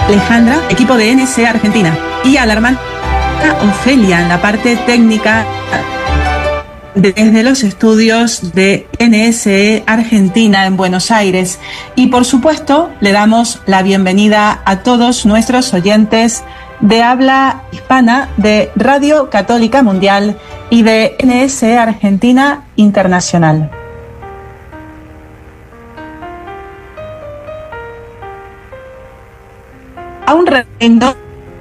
Alejandra, equipo de NSE Argentina, y a la hermana Ofelia en la parte técnica desde los estudios de NSE Argentina en Buenos Aires. Y por supuesto, le damos la bienvenida a todos nuestros oyentes de habla hispana de Radio Católica Mundial y de NSE Argentina Internacional. A un reino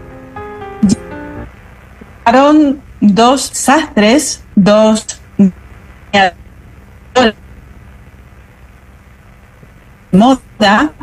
llegaron dos sastres, dos moda,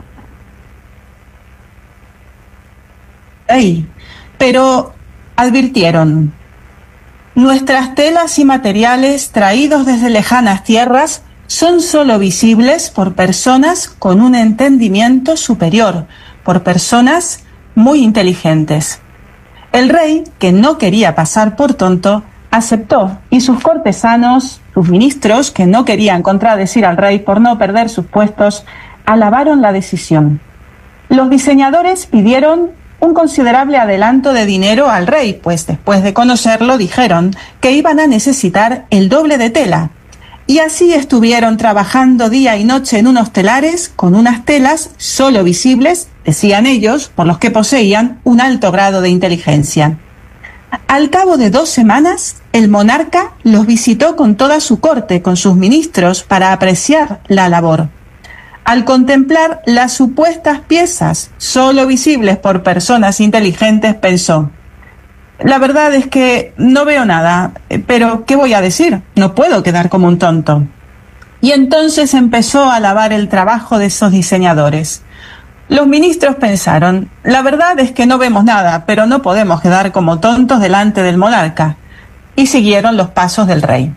pero advirtieron: nuestras telas y materiales traídos desde lejanas tierras son solo visibles por personas con un entendimiento superior, por personas muy inteligentes. El rey, que no quería pasar por tonto, aceptó, y sus cortesanos, sus ministros, que no querían contradecir al rey por no perder sus puestos, alabaron la decisión. Los diseñadores pidieron un considerable adelanto de dinero al rey, pues después de conocerlo dijeron que iban a necesitar el doble de tela. Y así estuvieron trabajando día y noche en unos telares con unas telas solo visibles, decían ellos, por los que poseían un alto grado de inteligencia. Al cabo de 2 semanas, el monarca los visitó con toda su corte, con sus ministros, para apreciar la labor. Al contemplar las supuestas piezas solo visibles por personas inteligentes, pensó: la verdad es que no veo nada, pero ¿qué voy a decir? No puedo quedar como un tonto. Y entonces empezó a alabar el trabajo de esos diseñadores. Los ministros pensaron: la verdad es que no vemos nada, pero no podemos quedar como tontos delante del monarca. Y siguieron los pasos del rey.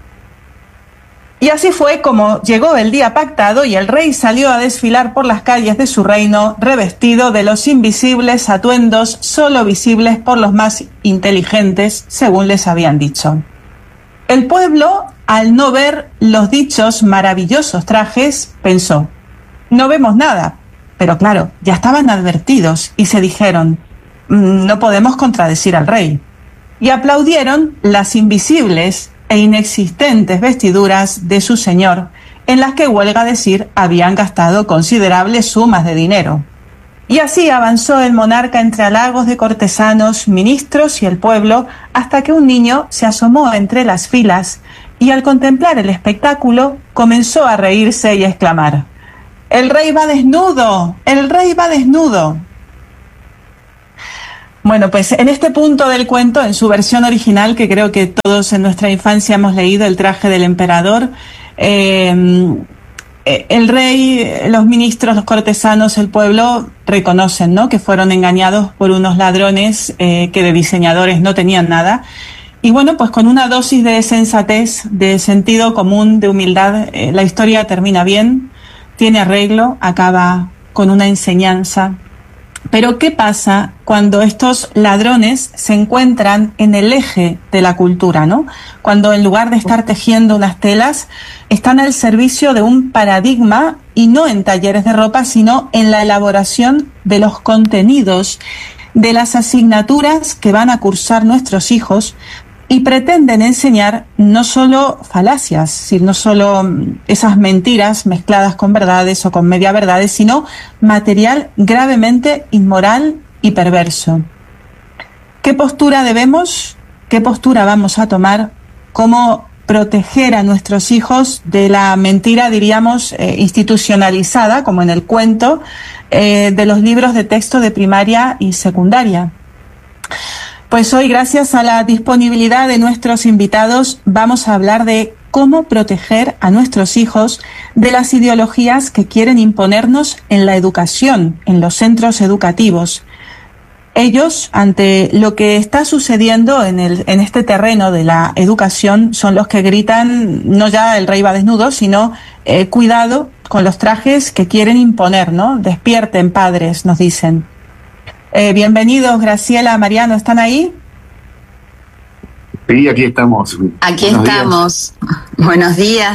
Y así fue como llegó el día pactado y el rey salió a desfilar por las calles de su reino revestido de los invisibles atuendos solo visibles por los más inteligentes, según les habían dicho. El pueblo, al no ver los dichos maravillosos trajes, pensó: no vemos nada. Pero claro, ya estaban advertidos y se dijeron: no podemos contradecir al rey. Y aplaudieron las invisibles e inexistentes vestiduras de su señor, en las que, huelga decir, habían gastado considerables sumas de dinero. Y así avanzó el monarca entre halagos de cortesanos, ministros y el pueblo, hasta que un niño se asomó entre las filas y, al contemplar el espectáculo, comenzó a reírse y a exclamar: ¡el rey va desnudo! ¡El rey va desnudo! Bueno, pues en este punto del cuento, en su versión original, que creo que todos en nuestra infancia hemos leído, El traje del emperador, el rey, los ministros, los cortesanos, el pueblo reconocen, ¿no?, que fueron engañados por unos ladrones que de diseñadores no tenían nada. Y bueno, pues con una dosis de sensatez, de sentido común, de humildad, la historia termina bien, tiene arreglo, acaba con una enseñanza. Pero ¿qué pasa cuando estos ladrones se encuentran en el eje de la cultura, ¿no? Cuando en lugar de estar tejiendo unas telas, están al servicio de un paradigma, y no en talleres de ropa, sino en la elaboración de los contenidos, de las asignaturas que van a cursar nuestros hijos, y pretenden enseñar no solo falacias, no solo esas mentiras mezcladas con verdades o con media verdades, sino material gravemente inmoral y perverso. ¿Qué postura debemos? ¿Qué postura vamos a tomar? ¿Cómo proteger a nuestros hijos de la mentira, diríamos, institucionalizada, como en el cuento, de los libros de texto de primaria y secundaria? Pues hoy, gracias a la disponibilidad de nuestros invitados, vamos a hablar de cómo proteger a nuestros hijos de las ideologías que quieren imponernos en la educación, en los centros educativos. Ellos, ante lo que está sucediendo en este terreno de la educación, son los que gritan no ya el rey va desnudo, sino cuidado con los trajes que quieren imponer, ¿no? Despierten, padres, nos dicen. Bienvenidos, Graciela, Mariano, ¿están ahí? Sí, aquí estamos. Aquí Buenos estamos. Días. Buenos días.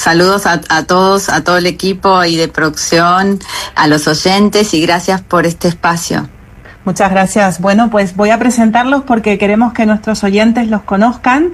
Saludos a todos, a todo el equipo y de producción, a los oyentes y gracias por este espacio. Muchas gracias. Bueno, pues voy a presentarlos porque queremos que nuestros oyentes los conozcan.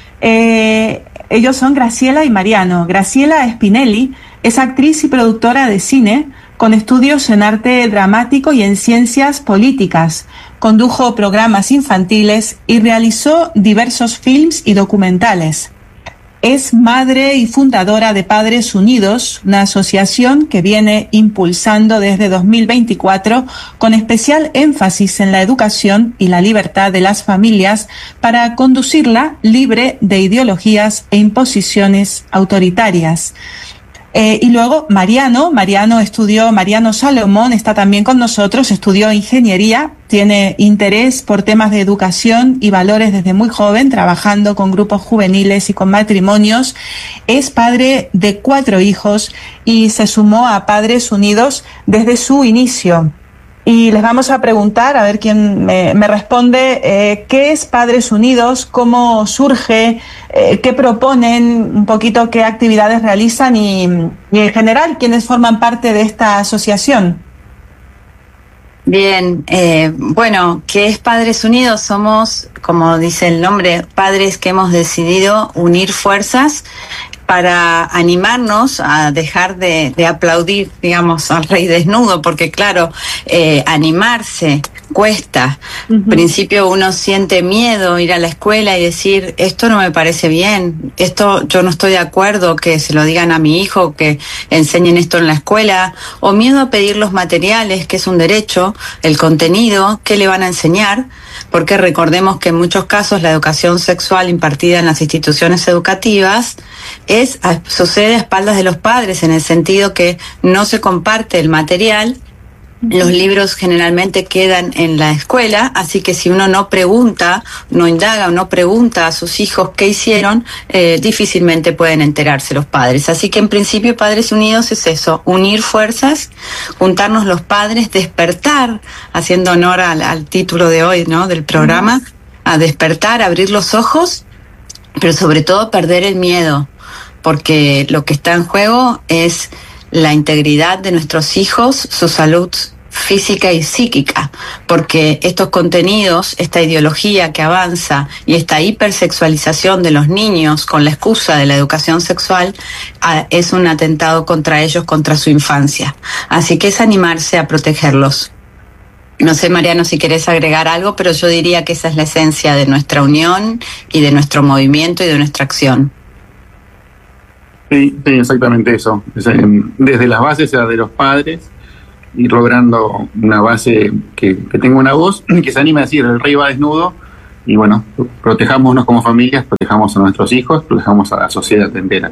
Ellos son Graciela y Mariano. Graciela Spinelli es actriz y productora de cine con estudios en arte dramático y en ciencias políticas. Condujo programas infantiles y realizó diversos films y documentales. Es madre y fundadora de Padres Unidos, una asociación que viene impulsando desde 2024 con especial énfasis en la educación y la libertad de las familias para conducirla libre de ideologías e imposiciones autoritarias. Y luego Mariano Salomón está también con nosotros, estudió ingeniería, tiene interés por temas de educación y valores desde muy joven, trabajando con grupos juveniles y con matrimonios. Es padre de 4 hijos y se sumó a Padres Unidos desde su inicio. Y les vamos a preguntar, a ver quién me responde, ¿qué es Padres Unidos? ¿Cómo surge? ¿Qué proponen? Un poquito qué actividades realizan y en general, ¿quiénes forman parte de esta asociación? Bien, bueno, ¿qué es Padres Unidos? Somos, como dice el nombre, padres que hemos decidido unir fuerzas para animarnos a dejar de aplaudir, digamos, al rey desnudo, porque claro, animarse cuesta. Al principio uno siente miedo ir a la escuela y decir, esto no me parece bien, esto yo no estoy de acuerdo que se lo digan a mi hijo, que enseñen esto en la escuela, o miedo a pedir los materiales, que es un derecho, el contenido, qué le van a enseñar, porque recordemos que en muchos casos la educación sexual impartida en las instituciones educativas sucede a espaldas de los padres, en el sentido que no se comparte el material. Los libros generalmente quedan en la escuela, así que si uno no pregunta, no indaga o no pregunta a sus hijos qué hicieron, difícilmente pueden enterarse los padres. Así que en principio Padres Unidos es eso, unir fuerzas, juntarnos los padres, despertar, haciendo honor al título de hoy, ¿no?, del programa, a despertar, abrir los ojos, pero sobre todo perder el miedo, porque lo que está en juego es la integridad de nuestros hijos, su salud física y psíquica, porque estos contenidos, esta ideología que avanza y esta hipersexualización de los niños con la excusa de la educación sexual es un atentado contra ellos, contra su infancia. Así que es animarse a protegerlos. No sé, Mariano, si querés agregar algo, pero yo diría que esa es la esencia de nuestra unión y de nuestro movimiento y de nuestra acción. Sí, exactamente eso. Desde las bases de los padres, ir logrando una base que tenga una voz, que se anime a decir, el rey va desnudo, y bueno, protejámonos como familias, protejamos a nuestros hijos, protejamos a la sociedad entera.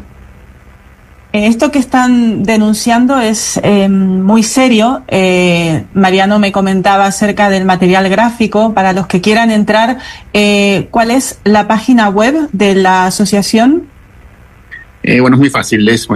Esto que están denunciando es muy serio. Mariano me comentaba acerca del material gráfico. Para los que quieran entrar, ¿cuál es la página web de la asociación? Bueno, es muy fácil, es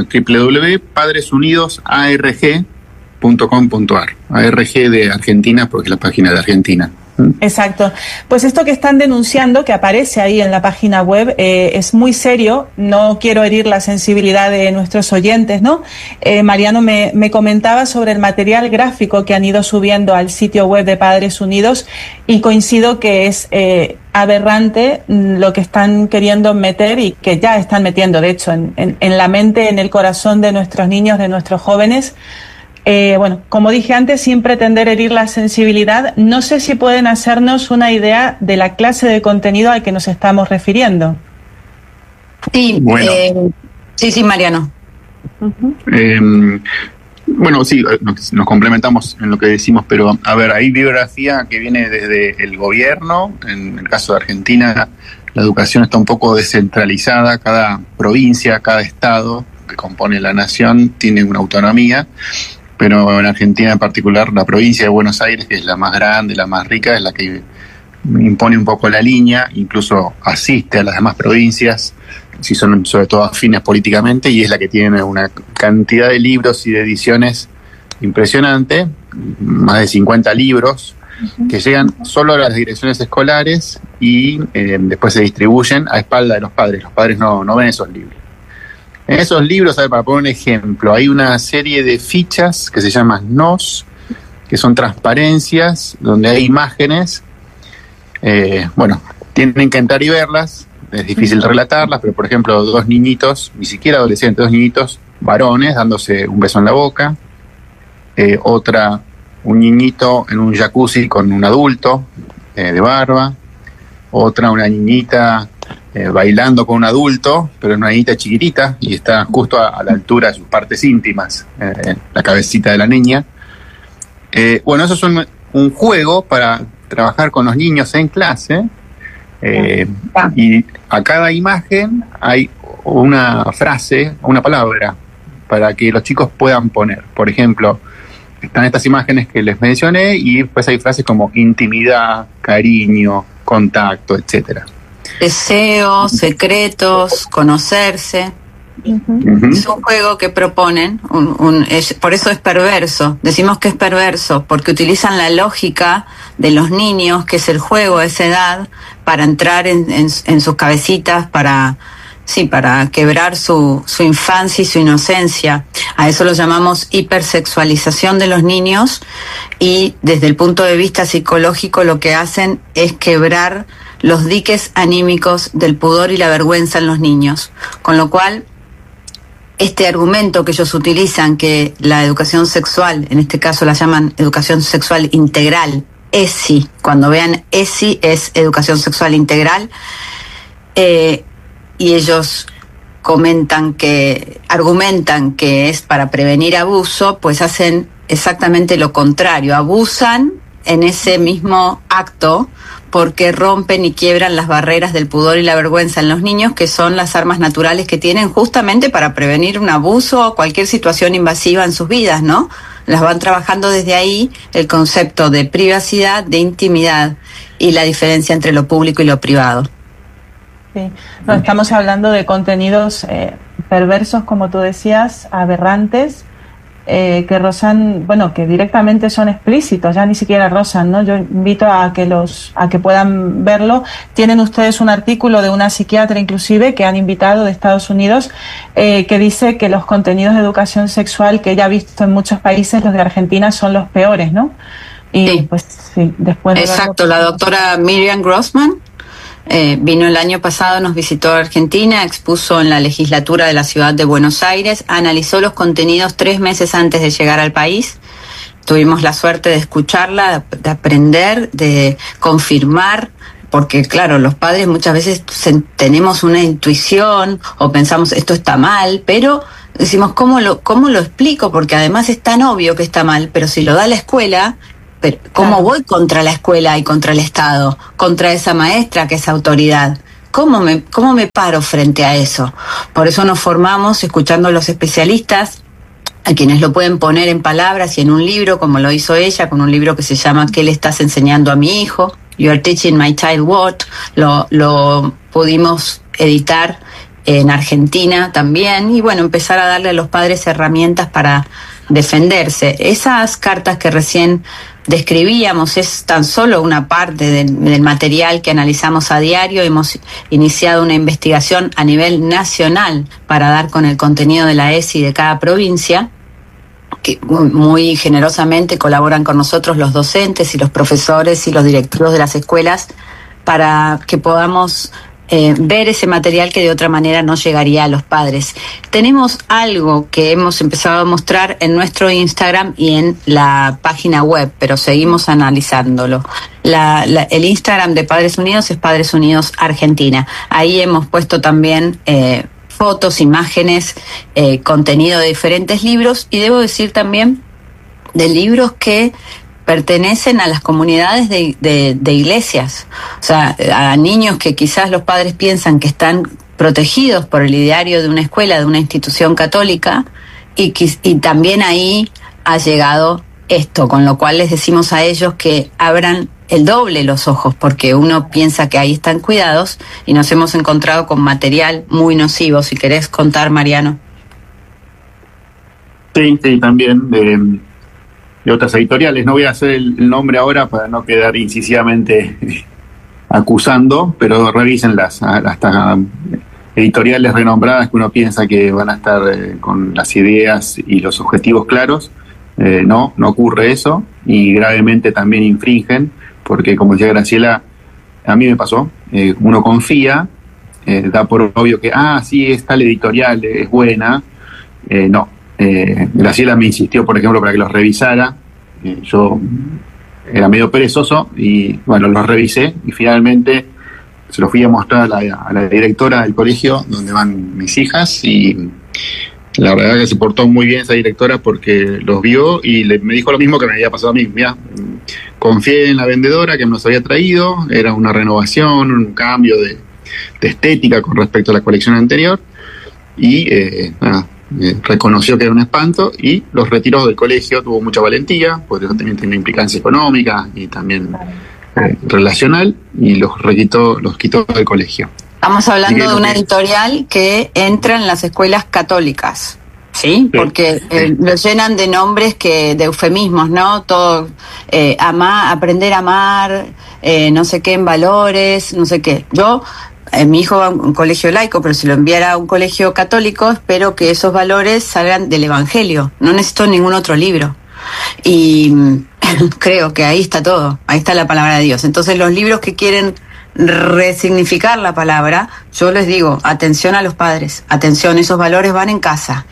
www.padresunidosarg.com.ar. ARG de Argentina, porque es la página de Argentina. Exacto. Pues esto que están denunciando, que aparece ahí en la página web, es muy serio. No quiero herir la sensibilidad de nuestros oyentes, ¿no? Mariano me comentaba sobre el material gráfico que han ido subiendo al sitio web de Padres Unidos, y coincido que es aberrante lo que están queriendo meter, y que ya están metiendo, de hecho, en la mente, en el corazón de nuestros niños, de nuestros jóvenes. Bueno, como dije antes, sin pretender herir la sensibilidad, no sé si pueden hacernos una idea de la clase de contenido al que nos estamos refiriendo. Sí, bueno. Sí, Mariano. Bueno, sí, nos complementamos en lo que decimos, pero a ver, hay bibliografía que viene desde el gobierno. En el caso de Argentina, la educación está un poco descentralizada, cada provincia, cada estado que compone la nación tiene una autonomía. Pero en Argentina en particular, la provincia de Buenos Aires, que es la más grande, la más rica, es la que impone un poco la línea, incluso asiste a las demás provincias, si son sobre todo afines políticamente, y es la que tiene una cantidad de libros y de ediciones impresionante, más de 50 libros, que llegan solo a las direcciones escolares y después se distribuyen a espalda de los padres. Los padres no ven esos libros. En esos libros, a ver, para poner un ejemplo, hay una serie de fichas que se llaman NOS, que son transparencias, donde hay imágenes. Bueno, tienen que entrar y verlas, es difícil relatarlas, pero por ejemplo, dos niñitos, ni siquiera adolescentes, dos niñitos varones dándose un beso en la boca, un niñito en un jacuzzi con un adulto de barba, una niñita bailando con un adulto, pero una niñita chiquitita y está justo a la altura de sus partes íntimas, la cabecita de la niña. Bueno, eso es un juego para trabajar con los niños en clase, y a cada imagen hay una frase, una palabra, para que los chicos puedan poner. Por ejemplo, están estas imágenes que les mencioné y después hay frases como intimidad, cariño, contacto, etcétera. Deseos, secretos, conocerse. Uh-huh. Es un juego que proponen, por eso es perverso. Decimos que es perverso porque utilizan la lógica de los niños, que es el juego a esa edad, para entrar en sus cabecitas, para quebrar su infancia y su inocencia. A eso lo llamamos hipersexualización de los niños, y desde el punto de vista psicológico lo que hacen es quebrar los diques anímicos del pudor y la vergüenza en los niños. Con lo cual, este argumento que ellos utilizan, que la educación sexual, en este caso la llaman educación sexual integral, ESI, cuando vean ESI es educación sexual integral, y ellos argumentan que es para prevenir abuso, pues hacen exactamente lo contrario, abusan en ese mismo acto porque rompen y quiebran las barreras del pudor y la vergüenza en los niños, que son las armas naturales que tienen justamente para prevenir un abuso o cualquier situación invasiva en sus vidas, ¿no? Las van trabajando desde ahí, el concepto de privacidad, de intimidad y la diferencia entre lo público y lo privado. Sí, no, estamos hablando de contenidos perversos, como tú decías, aberrantes, que rozan, bueno, que directamente son explícitos, ya ni siquiera rozan, ¿no? Yo invito a que puedan verlo. Tienen ustedes un artículo de una psiquiatra inclusive que han invitado de Estados Unidos, que dice que los contenidos de educación sexual que ella ha visto en muchos países, los de Argentina, son los peores, ¿no? Y sí, pues sí, después de exacto, la doctora Miriam Grossman vino el año pasado, nos visitó a Argentina, expuso en la legislatura de la ciudad de Buenos Aires, analizó los contenidos 3 meses antes de llegar al país. Tuvimos la suerte de escucharla, de aprender, de confirmar, porque claro, los padres muchas veces tenemos una intuición o pensamos esto está mal, pero decimos ¿cómo lo explico? Porque además es tan obvio que está mal, pero si lo da la escuela, pero ¿cómo voy contra la escuela y contra el Estado, contra esa maestra que es autoridad? ¿Cómo me paro frente a eso? Por eso nos formamos escuchando a los especialistas, a quienes lo pueden poner en palabras y en un libro, como lo hizo ella, con un libro que se llama ¿Qué le estás enseñando a mi hijo? You are teaching my child what? Lo pudimos editar en Argentina también, y bueno, empezar a darle a los padres herramientas para defenderse. Esas cartas que recién describíamos es tan solo una parte del material que analizamos a diario. Hemos iniciado una investigación a nivel nacional para dar con el contenido de la ESI de cada provincia, que muy generosamente colaboran con nosotros los docentes y los profesores y los directivos de las escuelas para que podamos ver ese material que de otra manera no llegaría a los padres. Tenemos algo que hemos empezado a mostrar en nuestro Instagram y en la página web, pero seguimos analizándolo. El Instagram de Padres Unidos es Padres Unidos Argentina. Ahí hemos puesto también fotos, imágenes, contenido de diferentes libros, y debo decir también de libros que pertenecen a las comunidades de iglesias, o sea, a niños que quizás los padres piensan que están protegidos por el ideario de una escuela, de una institución católica, y también ahí ha llegado esto, con lo cual les decimos a ellos que abran el doble los ojos, porque uno piensa que ahí están cuidados y nos hemos encontrado con material muy nocivo. Si querés contar, Mariano. Sí, también de otras editoriales. No voy a hacer el nombre ahora para no quedar incisivamente acusando, pero revísenlas. Hasta editoriales renombradas que uno piensa que van a estar con las ideas y los objetivos claros. No ocurre eso, y gravemente también infringen, porque como decía Graciela, a mí me pasó, uno confía, da por obvio que, sí, es tal editorial, es buena. No, Graciela me insistió, por ejemplo, para que los revisara. Yo era medio perezoso y bueno, los revisé y finalmente se los fui a mostrar a la directora del colegio donde van mis hijas, y la verdad que se portó muy bien esa directora porque los vio y me dijo lo mismo que me había pasado a mí. Mirá, confié en la vendedora que nos había traído, era una renovación, un cambio de estética con respecto a la colección anterior, y reconoció que era un espanto y los retiró del colegio. Tuvo mucha valentía, porque eso también tiene implicancia económica y también relacional, y los quitó del colegio. Estamos hablando de una editorial que entra en las escuelas católicas, ¿sí? Porque lo llenan de nombres, de eufemismos, ¿no? Todo, aprender a amar, no sé qué en valores, no sé qué. Mi hijo va a un colegio laico, pero si lo enviara a un colegio católico, espero que esos valores salgan del Evangelio. No necesito ningún otro libro. Y creo que ahí está todo, ahí está la palabra de Dios. Entonces los libros que quieren resignificar la palabra, yo les digo, atención a los padres, atención, esos valores van en casa.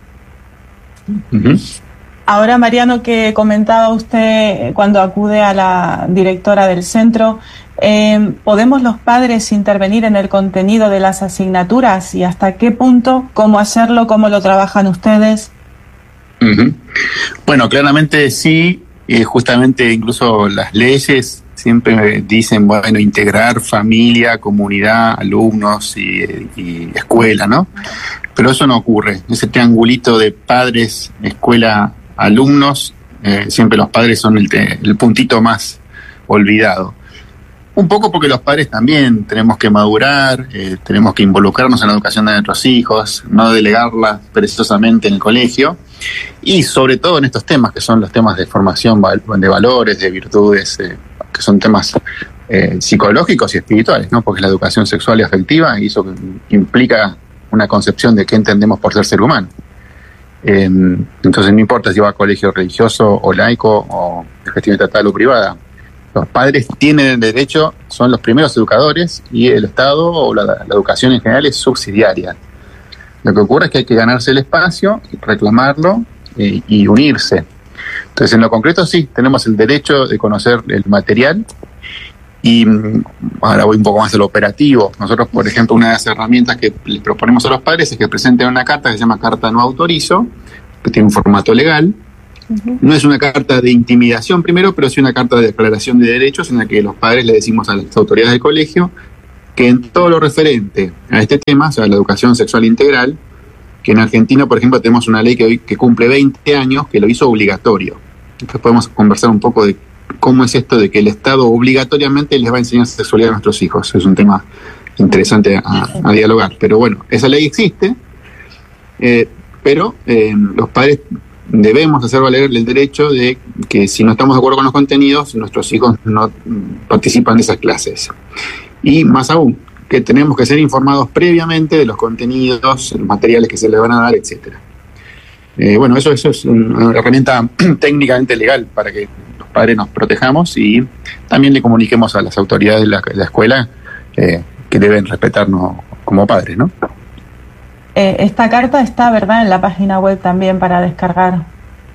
Uh-huh. Ahora, Mariano, que comentaba usted cuando acude a la directora del centro, ¿podemos los padres intervenir en el contenido de las asignaturas y hasta qué punto? ¿Cómo hacerlo? ¿Cómo lo trabajan ustedes? Uh-huh. Bueno, claramente sí, justamente incluso las leyes siempre dicen, bueno, integrar familia, comunidad, alumnos y escuela, ¿no? Pero eso no ocurre. Ese triangulito de padres, escuela, alumnos, siempre los padres son el puntito más olvidado. Un poco porque los padres también tenemos que madurar, tenemos que involucrarnos en la educación de nuestros hijos, no delegarla perezosamente en el colegio, y sobre todo en estos temas que son los temas de formación de valores, de virtudes, que son temas psicológicos y espirituales, ¿no? Porque es la educación sexual y afectiva, y eso implica una concepción de qué entendemos por ser humano. Entonces no importa si va a colegio religioso o laico o de gestión estatal o privada. Los padres tienen el derecho, son los primeros educadores, y el Estado o la educación en general es subsidiaria. Lo que ocurre es que hay que ganarse el espacio, reclamarlo y unirse. Entonces, en lo concreto sí, tenemos el derecho de conocer el material, y ahora voy un poco más a lo operativo. Nosotros, por ejemplo, una de las herramientas que les proponemos a los padres es que presenten una carta que se llama Carta No Autorizo, que tiene un formato legal. Uh-huh. No es una carta de intimidación primero, pero sí una carta de declaración de derechos en la que los padres le decimos a las autoridades del colegio que en todo lo referente a este tema, o sea, la educación sexual integral, que en Argentina, por ejemplo, tenemos una ley que cumple 20 años que lo hizo obligatorio. Entonces podemos conversar un poco de cómo es esto de que el Estado obligatoriamente les va a enseñar sexualidad a nuestros hijos. Es un tema interesante a dialogar. Pero bueno, esa ley existe, pero los padres debemos hacer valer el derecho de que si no estamos de acuerdo con los contenidos, nuestros hijos no participan de esas clases. Y más aún, que tenemos que ser informados previamente de los contenidos, los materiales que se les van a dar, etcétera. Bueno, eso es una herramienta técnicamente legal para que los padres nos protejamos y también le comuniquemos a las autoridades de la escuela que deben respetarnos como padres, ¿no? Esta carta está, ¿verdad?, en la página web también para descargar.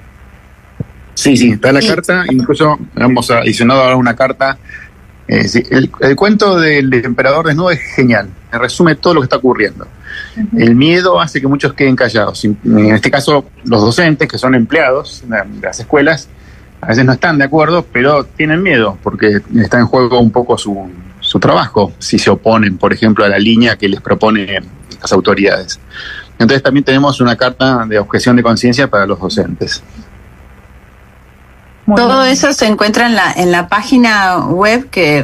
Sí, está la carta. Incluso hemos adicionado ahora una carta. Sí, el cuento del emperador desnudo es genial. Resume todo lo que está ocurriendo. Uh-huh. El miedo hace que muchos queden callados. En este caso, los docentes, que son empleados de las escuelas, a veces no están de acuerdo, pero tienen miedo porque está en juego un poco su trabajo, si se oponen, por ejemplo, a la línea que les propone las autoridades. Entonces también tenemos una carta de objeción de conciencia para los docentes. Todo eso se encuentra en la página web, que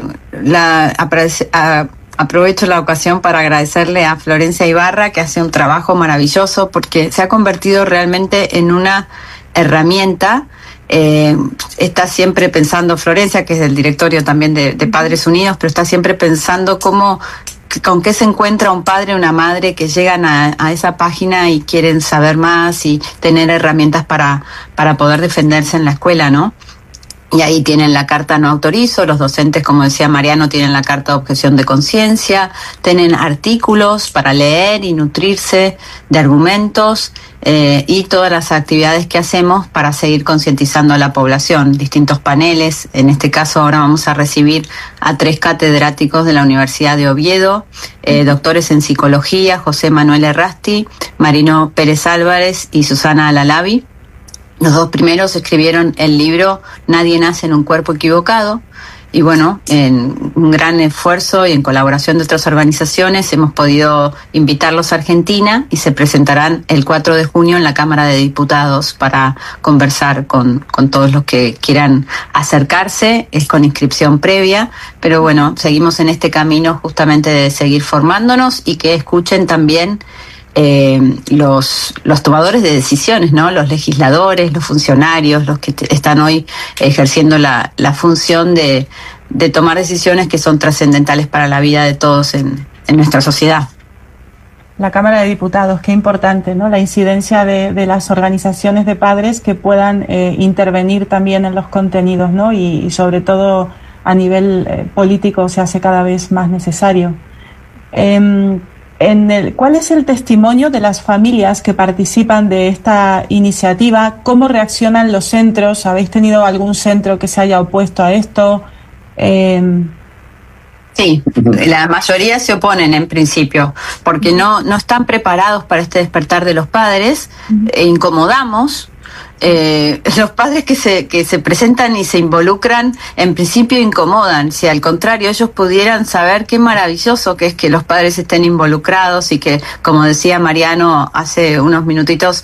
aprovecho la ocasión para agradecerle a Florencia Ibarra, que hace un trabajo maravilloso porque se ha convertido realmente en una herramienta. Está siempre pensando Florencia, que es del directorio también de Padres Unidos, pero está siempre pensando cómo con qué se encuentra un padre o una madre que llegan a esa página y quieren saber más y tener herramientas para poder defenderse en la escuela, ¿no? Y ahí tienen la carta no autorizo, los docentes, como decía Mariano, tienen la carta de objeción de conciencia, tienen artículos para leer y nutrirse de argumentos y todas las actividades que hacemos para seguir concientizando a la población, distintos paneles. En este caso ahora vamos a recibir a 3 catedráticos de la Universidad de Oviedo, doctores en psicología, José Manuel Errasti, Marino Pérez Álvarez y Susana Alalabi. Los 2 primeros escribieron el libro Nadie nace en un cuerpo equivocado y bueno, en un gran esfuerzo y en colaboración de otras organizaciones hemos podido invitarlos a Argentina y se presentarán el 4 de junio en la Cámara de Diputados para conversar con todos los que quieran acercarse. Es con inscripción previa, pero bueno, seguimos en este camino justamente de seguir formándonos y que escuchen también los tomadores de decisiones, ¿no? Los legisladores, los funcionarios, los que están hoy ejerciendo la función de tomar decisiones que son trascendentales para la vida de todos en nuestra sociedad. La Cámara de Diputados, qué importante, ¿no? La incidencia de las organizaciones de padres que puedan intervenir también en los contenidos, ¿no? Y sobre todo a nivel político se hace cada vez más necesario. ¿Cuál es el testimonio de las familias que participan de esta iniciativa? ¿Cómo reaccionan los centros? ¿Habéis tenido algún centro que se haya opuesto a esto? Sí, la mayoría se oponen en principio, porque no están preparados para este despertar de los padres, incomodamos. Los padres que se presentan y se involucran en principio incomodan. Si al contrario ellos pudieran saber qué maravilloso que es que los padres estén involucrados y que, como decía Mariano hace unos minutitos,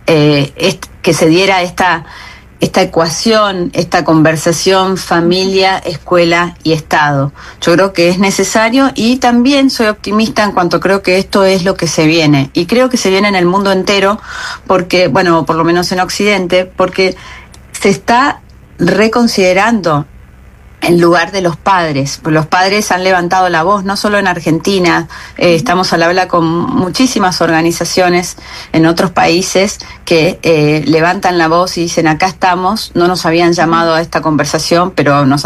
que se diera esta ecuación, esta conversación familia, escuela y Estado. Yo creo que es necesario y también soy optimista en cuanto creo que esto es lo que se viene. Y creo que se viene en el mundo entero porque, bueno, por lo menos en Occidente, porque se está reconsiderando el lugar de los padres. Los padres han levantado la voz, no solo en Argentina, estamos al habla con muchísimas organizaciones en otros países que levantan la voz y dicen acá estamos, no nos habían llamado a esta conversación, pero nos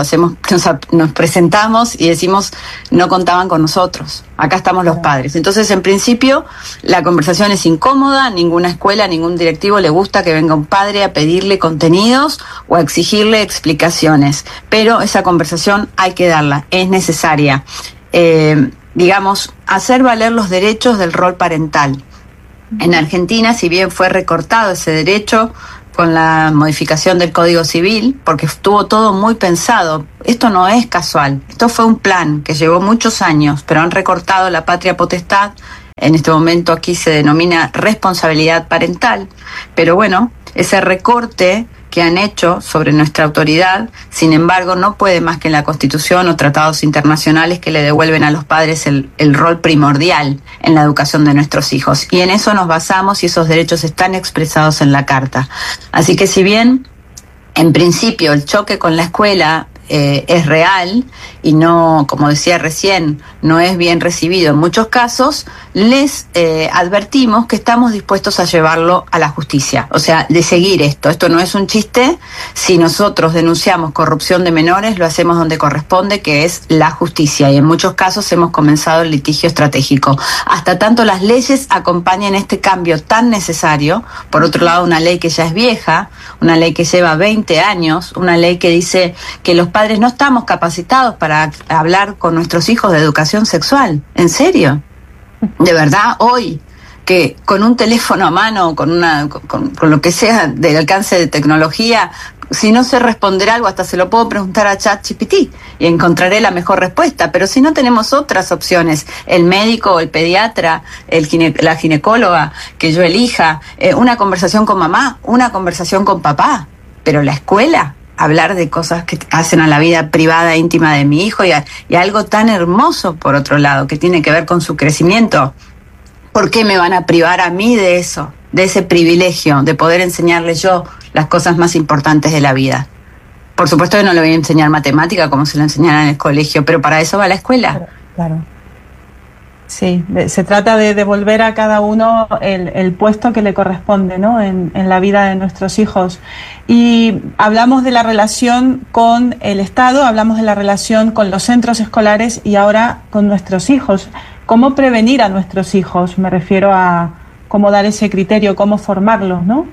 presentamos y decimos no contaban con nosotros, acá estamos los padres. Entonces, en principio, la conversación es incómoda, ninguna escuela, ningún directivo le gusta que venga un padre a pedirle contenidos o a exigirle explicaciones, pero esa conversación hay que darla, es necesaria. Digamos, hacer valer los derechos del rol parental. En Argentina, si bien fue recortado ese derecho con la modificación del Código Civil, porque estuvo todo muy pensado, esto no es casual, esto fue un plan que llevó muchos años, pero han recortado la patria potestad. En este momento aquí se denomina responsabilidad parental, pero bueno, ese recorte que han hecho sobre nuestra autoridad, sin embargo, no puede más que en la Constitución o tratados internacionales que le devuelven a los padres el rol primordial en la educación de nuestros hijos. Y en eso nos basamos y esos derechos están expresados en la Carta. Así que si bien, en principio, el choque con la escuela es real y no, como decía recién, no es bien recibido en muchos casos, les advertimos que estamos dispuestos a llevarlo a la justicia. O sea, de seguir esto no es un chiste. Si nosotros denunciamos corrupción de menores, lo hacemos donde corresponde, que es la justicia, y en muchos casos hemos comenzado el litigio estratégico. Hasta tanto las leyes acompañen este cambio tan necesario, por otro lado una ley que ya es vieja, una ley que lleva 20 años, una ley que dice que los padres no estamos capacitados para hablar con nuestros hijos de educación sexual. ¿En serio? De verdad, hoy, que con un teléfono a mano, con lo que sea del alcance de tecnología, si no sé responder algo, hasta se lo puedo preguntar a ChatGPT y encontraré la mejor respuesta. Pero si no tenemos otras opciones, el médico, el pediatra, la ginecóloga que yo elija, una conversación con mamá, una conversación con papá, pero la escuela, hablar de cosas que hacen a la vida privada, íntima de mi hijo y algo tan hermoso, por otro lado, que tiene que ver con su crecimiento. ¿Por qué me van a privar a mí de eso, de ese privilegio, de poder enseñarles yo las cosas más importantes de la vida? Por supuesto que no le voy a enseñar matemática como se lo enseñaran en el colegio, pero para eso va a la escuela. Claro. Sí, se trata de devolver a cada uno el puesto que le corresponde, ¿no? En la vida de nuestros hijos. Y hablamos de la relación con el Estado, hablamos de la relación con los centros escolares y ahora con nuestros hijos. ¿Cómo prevenir a nuestros hijos? Me refiero a cómo dar ese criterio, cómo formarlos, ¿no?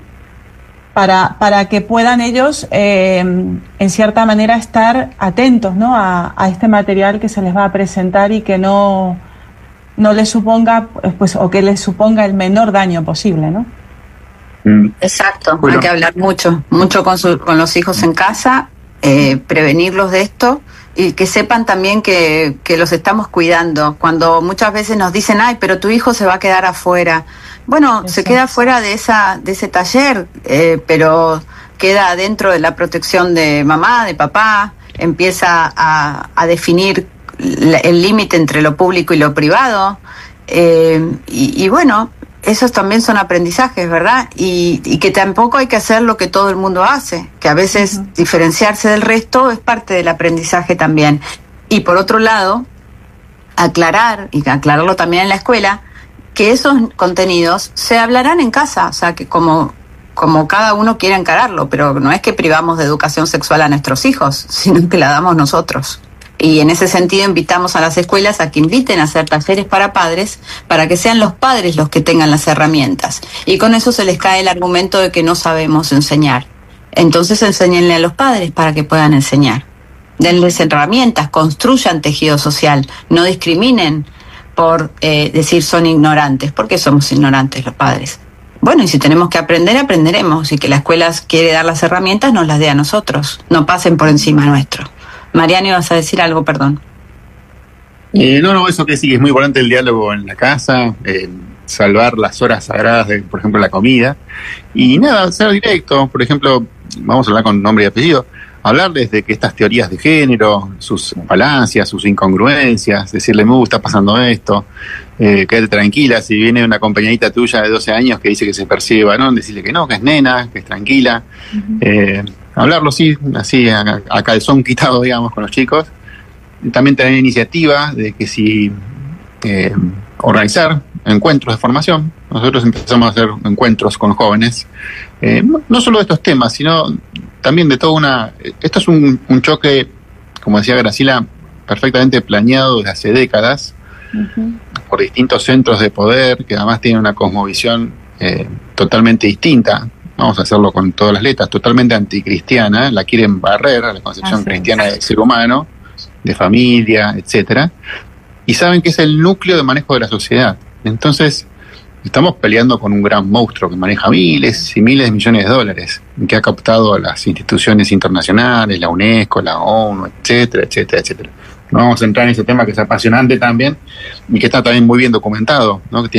Para que puedan ellos, en cierta manera, estar atentos, ¿no? a este material que se les va a presentar y que no les suponga, pues, o que les suponga el menor daño posible, ¿no? Exacto, bueno, hay que hablar mucho con los hijos en casa, prevenirlos de esto y que sepan también que los estamos cuidando. Cuando muchas veces nos dicen, ay, pero tu hijo se va a quedar afuera. Bueno, exacto, se queda fuera de ese taller, pero queda dentro de la protección de mamá, de papá, empieza a definir el límite entre lo público y lo privado, y bueno, esos también son aprendizajes, ¿verdad? Y que tampoco hay que hacer lo que todo el mundo hace, que a veces diferenciarse del resto es parte del aprendizaje también. Y por otro lado, aclararlo también en la escuela, que esos contenidos se hablarán en casa, o sea, que como cada uno quiera encararlo, pero no es que privamos de educación sexual a nuestros hijos, sino que la damos nosotros. Y en ese sentido invitamos a las escuelas a que inviten a hacer talleres para padres, para que sean los padres los que tengan las herramientas. Y con eso se les cae el argumento de que no sabemos enseñar. Entonces enséñenle a los padres para que puedan enseñar. Denles herramientas, construyan tejido social, no discriminen por decir son ignorantes. ¿Por qué somos ignorantes los padres? Bueno, y si tenemos que aprender, aprenderemos. Y que la escuela quiere dar las herramientas, nos las dé a nosotros. No pasen por encima nuestro. Mariano, ¿ibas a decir algo? Perdón. No, eso que sí, que es muy importante el diálogo en la casa, salvar las horas sagradas de, por ejemplo, la comida. Y nada, ser directo. Por ejemplo, vamos a hablar con nombre y apellido. Hablarles de que estas teorías de género, sus falacias, sus incongruencias, decirle, está pasando esto, quédate tranquila. Si viene una compañerita tuya de 12 años que dice que se percibe varón, decirle que no, que es nena, que es tranquila. Hablarlo así a calzón quitado, digamos, con los chicos. También tener iniciativa de que si organizar encuentros de formación. Nosotros empezamos a hacer encuentros con jóvenes, no solo de estos temas, sino también de toda esto es un choque, como decía Graciela, perfectamente planeado desde hace décadas, por distintos centros de poder, que además tienen una cosmovisión totalmente distinta. Vamos a hacerlo con todas las letras, totalmente anticristiana, la quieren barrer a la concepción cristiana del ser humano, de familia, etcétera, y saben que es el núcleo de manejo de la sociedad. Entonces, estamos peleando con un gran monstruo que maneja miles y miles de millones de dólares, que ha captado a las instituciones internacionales, la UNESCO, la ONU, etcétera, etcétera, etcétera. No vamos a entrar en ese tema que es apasionante también y que está también muy bien documentado, ¿no? Que tiene